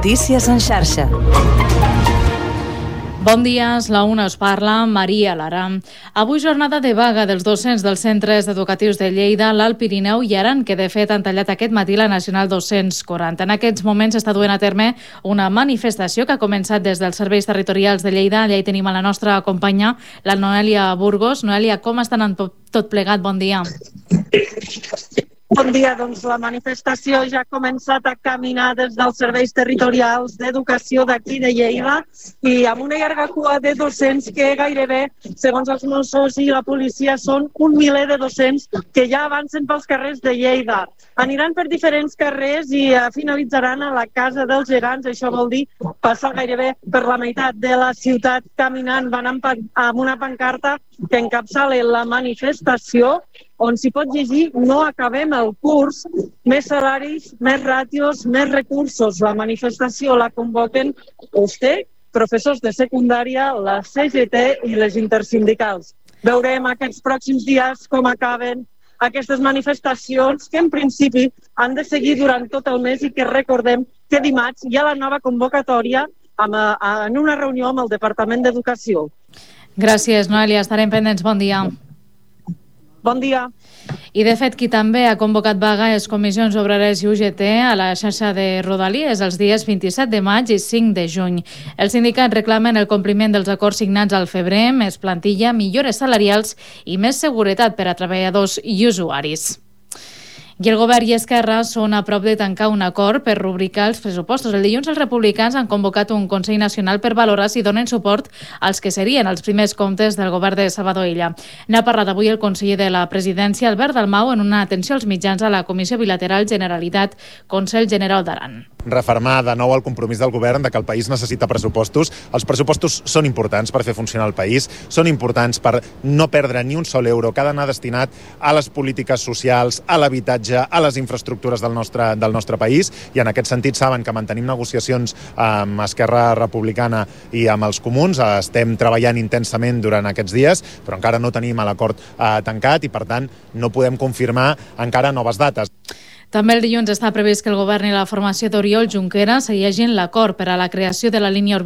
Notícies en xarxa. Bon dia, és la una, us parla Maria Lara. Avui jornada de vaga dels docents dels centres educatius de Lleida, l'Alt Pirineu i Aran, que de fet han tallat aquest matí la Nacional 240. En aquests moments està duent a terme una manifestació que ha començat des dels serveis territorials de Lleida. Allà hi tenim a la nostra companya, la Noelia Burgos. Noelia, com estan tot plegat? Bon dia. Bon dia, doncs la manifestació ja ha començat a caminar des dels serveis territorials d'educació d'aquí de Lleida i amb una llarga cua de docents que gairebé, segons els Mossos i la policia, són 1 miler de docents que ja avancen pels carrers de Lleida. Aniran per diferents carrers i finalitzaran a la Casa dels Gegants. Això vol dir passar gairebé per la meitat de la ciutat caminant. Van amb una pancarta que encapçala la manifestació, on s'hi pot llegir: no acabem el curs, més salaris, més ràtios, més recursos. La manifestació la convoquen USTE, professors de secundària, la CGT i les intersindicals. Veurem aquests pròxims dies com acaben aquestes manifestacions, que en principi han de seguir durant tot el mes i que recordem que dimarts hi ha la nova convocatòria en una reunió amb el Departament d'Educació. Gràcies, Noelia. Estarem pendents. Bon dia. Bon dia. I de fet, qui també ha convocat vaga és Comissions Obreres i UGT a la xarxa de Rodalies els dies 27 de maig i 5 de juny. Els sindicats reclamen el compliment dels acords signats al febrer, més plantilla, millores salarials i més seguretat per a treballadors i usuaris. I el govern i Esquerra són a prop de tancar un acord per rubricar els pressupostos. El dilluns els republicans han convocat un Consell Nacional per valorar si donen suport als que serien els primers comptes del govern de Salvador Illa. N'ha parlat avui el conseller de la Presidència, Albert Dalmau, en una atenció als mitjans a la Comissió Bilateral Generalitat-Consell General d'Aran. Refermar de nou el compromís del govern de que el país necessita pressupostos. Els pressupostos són importants per fer funcionar el país, són importants per no perdre ni un sol euro que ha d'anar destinat a les polítiques socials, a l'habitatge, a les infraestructures del nostre país, i en aquest sentit saben que mantenim negociacions amb Esquerra Republicana i amb els comuns. Estem treballant intensament durant aquests dies, però encara no tenim l'acord tancat i, per tant, no podem confirmar encara noves dates. També el dilluns està previst que el govern i la formació d'Oriol Junqueras segueixin l'acord per a la creació de la línia